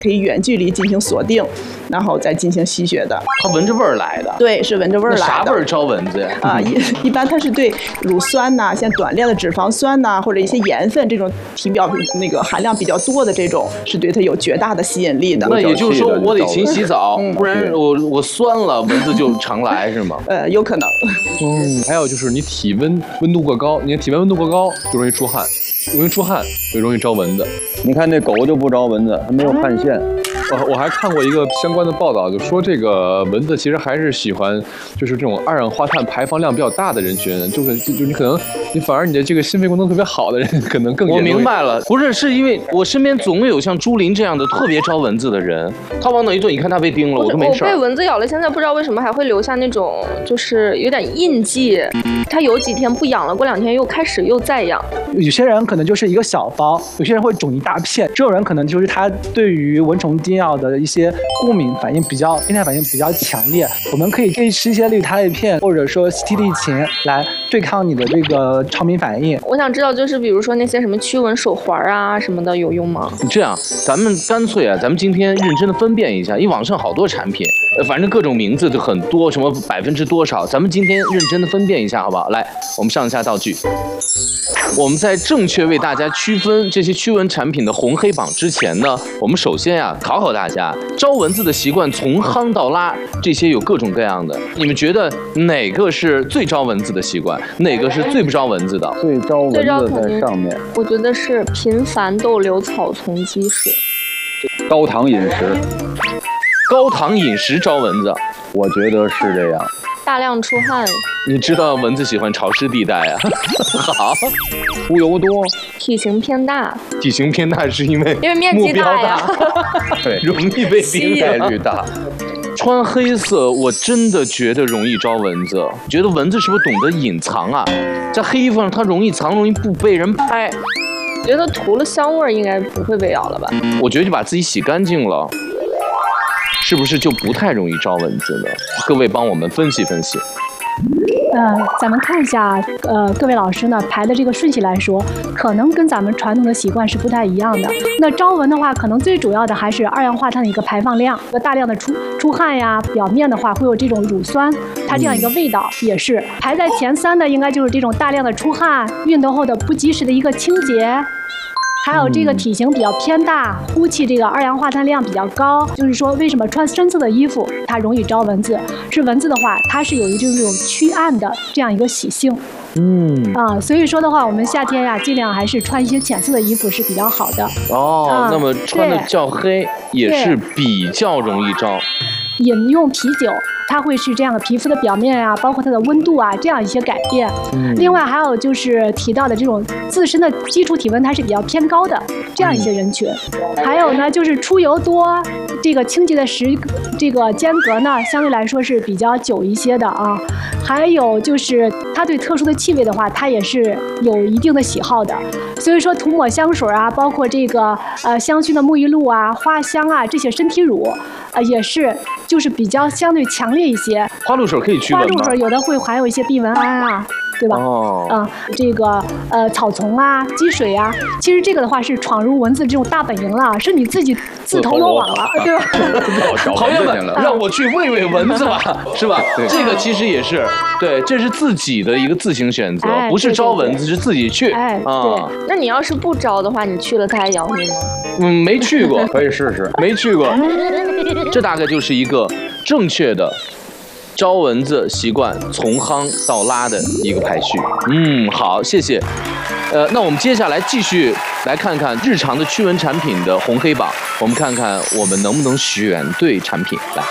可以远距离进行锁定，然后再进行吸血的。 它闻着味儿来的。 对，是闻着味儿来的。 啥味儿招蚊子呀？ 一般它是对乳酸呐、像短链的脂肪酸呐、或者一些盐分这种体表那个含量比较多的这种，是对它有绝大的吸引力的。 那也就是说，我得勤洗澡，不然我酸了，蚊子就常来是吗？ 有可能。 还有就是你体温度过高，你体温度过高就容易出汗，容易出汗就容易招蚊子。 你看那狗就不招蚊子，它没有汗腺。 我还看过一个相关的报道，就说这个蚊子其实还是喜欢，就是这种二氧化碳排放量比较大的人群，就是你可能你反而你的这个心肺功能特别好的人，可能更。 我明白了，不是因为我身边总有像朱琳这样的特别招蚊子的人，他往哪一坐，你看他被叮了，我都没事。 我被蚊子咬了，现在不知道为什么还会留下那种就是有点印记，它有几天不痒了，过2天又开始又再痒。 有些人可能就是一个小包，有些人会肿一大片，这种人可能就是他对于蚊虫叮咬的一些过敏反应变态反应比较强烈。我们可以吃一些利他类片，或者说西替利嗪来对抗你的这个超敏反应。 我想知道，就是比如说那些什么驱蚊手环啊什么的有用吗？ 这样，咱们干脆咱们今天认真的分辨一下，因为网上好多产品，反正各种名字就很多，什么%多少，咱们今天认真的分辨一下，好不好？来，我们上下道具。我们在正确为大家区分这些驱蚊产品的红黑榜之前呢，我们首先考大家，招蚊子的习惯从夯到拉，这些有各种各样的，你们觉得哪个是最招蚊子的习惯，哪个是最不招蚊子的？ 最招蚊子在上面， 我觉得是频繁逗留草丛积水。 高糖饮食， 高糖饮食招蚊子， 我觉得是这样。 大量出汗， 你知道蚊子喜欢潮湿地带啊？好， 出油多， 体型偏大。 体型偏大是因为面积大呀， 对，容易被叮，概率大。穿黑色，我真的觉得容易招蚊子。觉得蚊子是不是懂得隐藏啊？在黑衣服上它容易藏，容易不被人拍。 觉得涂了香味应该不会被咬了吧？ 我觉得就把自己洗干净了。是不是就不太容易招蚊子呢？各位帮我们分析分析。 咱们看一下，各位老师呢排的这个顺序来说，可能跟咱们传统的习惯是不太一样的。那招蚊的话，可能最主要的还是二氧化碳的一个排放量，大量的出汗呀，表面的话会有这种乳酸，它这样一个味道也是排在前3的，应该就是这种大量的出汗、运动后的不及时的一个清洁。还有这个体型比较偏大，呼气这个二氧化碳量比较高，就是说为什么穿深色的衣服它容易招蚊子？是蚊子的话，它是有一种驱暗的这样一个习性。所以说的话，我们夏天呀，尽量还是穿一些浅色的衣服是比较好的。 那么穿的较黑也是比较容易招。 饮用啤酒，它会是这样的皮肤的表面啊，包括它的温度啊，这样一些改变。另外还有就是提到的这种自身的基础体温，它是比较偏高的这样一些人群。还有呢，就是出油多，这个清洁的这个间隔呢，相对来说是比较久一些的啊。还有就是它对特殊的气味的话，它也是有一定的喜好的。所以说涂抹香水啊，包括这个香薰的沐浴露啊、花香啊这些身体乳，也是就是比较相对强烈一些。 花露水可以驱蚊吗？ 花露水有的会含有一些避蚊胺啊，对吧？这个草丛啊、积水啊，其实这个的话是闯入蚊子这种大本营了，是你自己自投罗网了，对吧？ 朋友们，让我去喂喂蚊子吧，是吧？这个其实也是对，这是自己的一个自行选择，不是招蚊子，是自己去。 对。那你要是不招的话，你去了它还咬你吗？ 没去过， 可以试试。 没去过。这大概就是一个正确的招蚊子习惯从夯到拉的一个排序。好，谢谢。那我们接下来继续来看看日常的驱蚊产品的红黑榜，我们看看我们能不能选对产品来。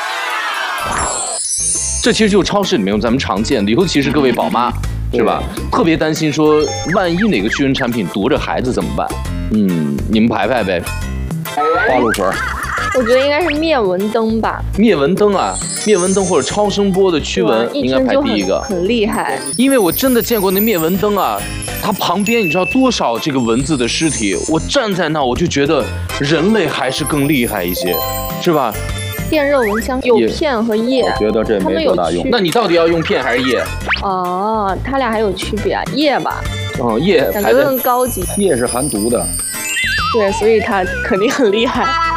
这其实就是超市里面咱们常见的，尤其是各位宝妈，是吧？特别担心说，万一哪个驱蚊产品毒着孩子怎么办？你们排排呗。 花露水。 我觉得应该是灭蚊灯吧。 灭蚊灯啊，灭蚊灯或者超声波的驱蚊应该排第一个。 很厉害。因为我真的见过那灭蚊灯啊，它旁边你知道多少这个蚊子的尸体？我站在那我就觉得人类还是更厉害一些，是吧？ 电热蚊香有片和叶， 我觉得这没多大用。 那你到底要用片还是叶？ 它俩还有区别啊，叶吧。 叶感觉更高级。 叶是含毒的。 对，所以它肯定很厉害。